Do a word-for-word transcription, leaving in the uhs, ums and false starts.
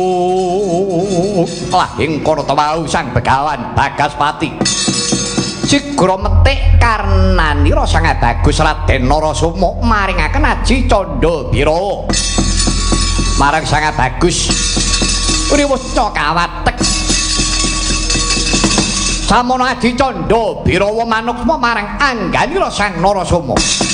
Lahing Kartawau sang Begawan Bagaspati Sigra metik karnanira sang bagus Raden Narasoma maringaken aji Candha Birawa marang sang bagus Riwuca kawatek samono aji Candha Birawa manuksma marang angganira sang Narasoma